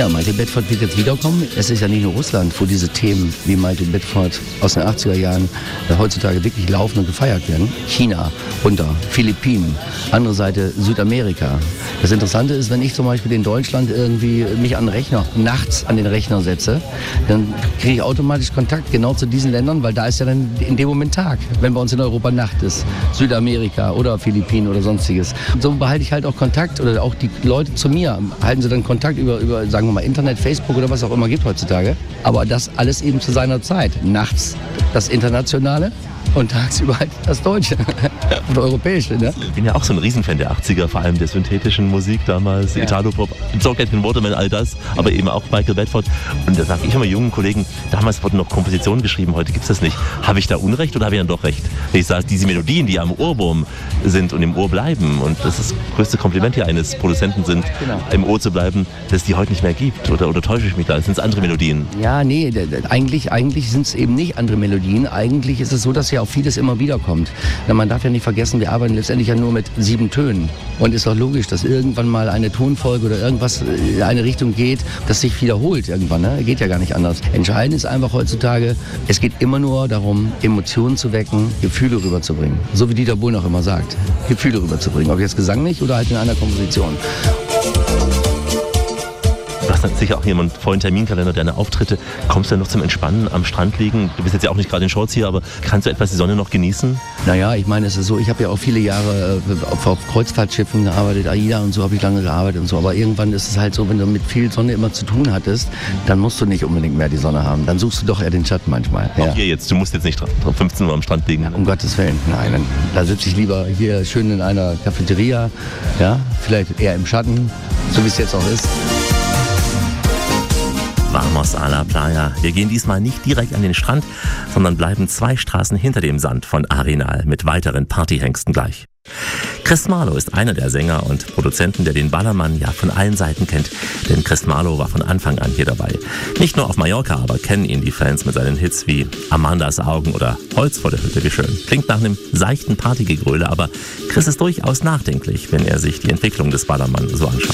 Ja, Michael Bedford wird jetzt wiederkommen. Es ist ja nicht nur Russland, wo diese Themen wie Michael Bedford aus den 80er Jahren heutzutage wirklich laufen und gefeiert werden. China, runter, Philippinen, andere Seite Südamerika. Das Interessante ist, wenn ich zum Beispiel in Deutschland irgendwie mich an den Rechner, nachts an den Rechner setze, dann kriege ich automatisch Kontakt genau zu diesen Ländern, weil da ist ja dann in dem Moment Tag, wenn bei uns in Europa Nacht ist. Südamerika oder Philippinen oder sonstiges. Und so behalte ich halt auch Kontakt oder auch die Leute zu mir halten sie dann Kontakt über sagen wir mal, Internet, Facebook oder was auch immer gibt heutzutage. Aber das alles eben zu seiner Zeit. Nachts das Internationale und tagsüber halt das Deutsche und Europäische. Ne? Ich bin ja auch so ein Riesenfan der 80er, vor allem der synthetischen Musik damals, ja. Italo-Pop, Dog and Waterman, all das, aber eben auch Michael Bedford. Und da sage ich immer jungen Kollegen, damals wurden noch Kompositionen geschrieben, heute gibt es das nicht. Habe ich da Unrecht oder habe ich dann doch recht? Ich sage, diese Melodien, die am Ohrwurm sind und im Ohr bleiben, und das ist das größte Kompliment hier eines Produzenten sind, genau, im Ohr zu bleiben, dass es die heute nicht mehr gibt. Oder täusche ich mich da? Sind es andere Melodien? Ja, nee, eigentlich sind es eben nicht andere Melodien. Eigentlich ist es so, dass ja auch vieles immer wieder kommt. Man darf ja nicht vergessen, wir arbeiten letztendlich ja nur mit 7 Tönen. Und ist doch logisch, dass irgendwann mal eine Tonfolge oder irgendwas in eine Richtung geht, das sich wiederholt irgendwann. Ne? Geht ja gar nicht anders. Entscheidend ist einfach heutzutage, es geht immer nur darum, Emotionen zu wecken, Gefühle rüberzubringen. So wie Dieter Bohlen auch immer sagt. Gefühle rüberzubringen. Ob jetzt gesanglich oder halt in einer Komposition. Du hast sicher auch jemanden vollen Terminkalender, deine Auftritte. Kommst du denn noch zum Entspannen am Strand liegen? Du bist jetzt ja auch nicht gerade in Shorts hier, aber kannst du etwas die Sonne noch genießen? Naja, ich meine, es ist so, ich habe ja auch viele Jahre auf Kreuzfahrtschiffen gearbeitet, AIDA und so habe ich lange gearbeitet und so. Aber irgendwann ist es halt so, wenn du mit viel Sonne immer zu tun hattest, dann musst du nicht unbedingt mehr die Sonne haben. Dann suchst du doch eher den Schatten manchmal. Ja. Auch hier jetzt, du musst jetzt nicht 15 Uhr am Strand liegen. Ja, um Gottes Willen, nein. Da sitze ich lieber hier schön in einer Cafeteria, ja, vielleicht eher im Schatten, so wie es jetzt auch ist. Vamos a la Playa. Wir gehen diesmal nicht direkt an den Strand, sondern bleiben 2 Straßen hinter dem Sand von Arenal mit weiteren Partyhengsten gleich. Chris Marlowe ist einer der Sänger und Produzenten, der den Ballermann ja von allen Seiten kennt. Denn Chris Marlowe war von Anfang an hier dabei. Nicht nur auf Mallorca, aber kennen ihn die Fans mit seinen Hits wie Amandas Augen oder Holz vor der Hütte, wie schön. Klingt nach einem seichten Partygegröle, aber Chris ist durchaus nachdenklich, wenn er sich die Entwicklung des Ballermann so anschaut.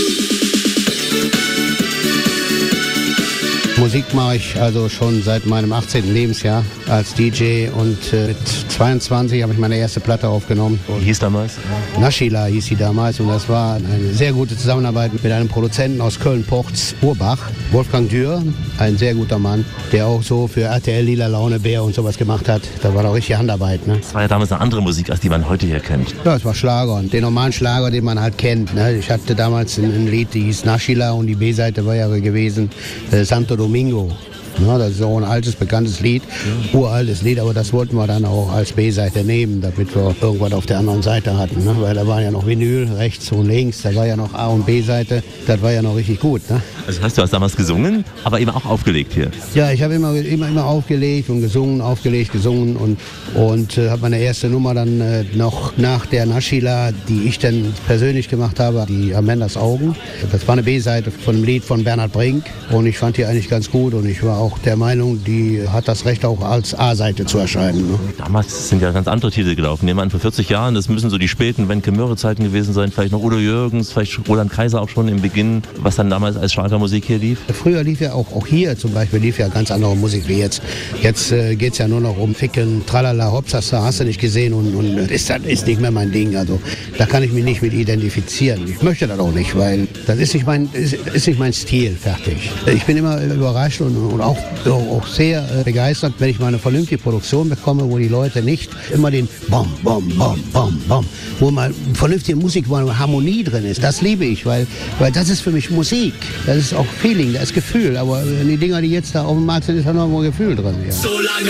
Musik mache ich also schon seit meinem 18. Lebensjahr als DJ und mit 22 habe ich meine erste Platte aufgenommen. Wie hieß damals? Naschila hieß sie damals und das war eine sehr gute Zusammenarbeit mit einem Produzenten aus Köln-Porz, Urbach, Wolfgang Dürr, ein sehr guter Mann, der auch so für RTL Lila Laune, Bär und sowas gemacht hat. Da war doch richtig Handarbeit. Ne? Das war ja damals eine andere Musik, als die man heute hier kennt. Ja, es war Schlager, den normalen Schlager, den man halt kennt. Ne? Ich hatte damals ein Lied, die hieß Naschila und die B-Seite war ja gewesen Santo Domingo. Ja, das ist auch ein altes, bekanntes Lied, uraltes Lied, aber das wollten wir dann auch als B-Seite nehmen, damit wir irgendwas auf der anderen Seite hatten. Ne? Weil da war ja noch Vinyl, rechts und links, da war ja noch A- und B-Seite, das war ja noch richtig gut. Ne? Also hast du damals gesungen, aber eben auch aufgelegt hier? Ja, ich habe immer aufgelegt und gesungen, gesungen und habe meine erste Nummer dann noch nach der Naschila, die ich dann persönlich gemacht habe, die Amandas Augen. Das war eine B-Seite von einem Lied von Bernhard Brink und ich fand die eigentlich ganz gut und ich war auch der Meinung, die hat das Recht auch als A-Seite zu erscheinen. Ne? Damals sind ja ganz andere Titel gelaufen. Nehmen wir an, vor 40 Jahren, das müssen so die späten Wenke-Möhre-Zeiten gewesen sein, vielleicht noch Udo Jürgens, vielleicht Roland Kaiser auch schon im Beginn, was dann damals als Schlagermusik hier lief. Früher lief ja auch hier zum Beispiel lief ja ganz andere Musik wie jetzt. Jetzt geht es ja nur noch um Ficken, Tralala, Hopsasa, hast du nicht gesehen und das ist nicht mehr mein Ding. Also da kann ich mich nicht mit identifizieren. Ich möchte das auch nicht, weil das ist nicht mein Stil, fertig. Ich bin immer überrascht und auch sehr begeistert, wenn ich mal eine vernünftige Produktion bekomme, wo die Leute nicht immer den Bom, Bom, Bom, Bom, Bom, wo mal vernünftige Musik, wo eine Harmonie drin ist. Das liebe ich, weil das ist für mich Musik. Das ist auch Feeling, das ist Gefühl. Aber die Dinger, die jetzt da auf dem Markt sind, ist da noch mal Gefühl drin. Ja.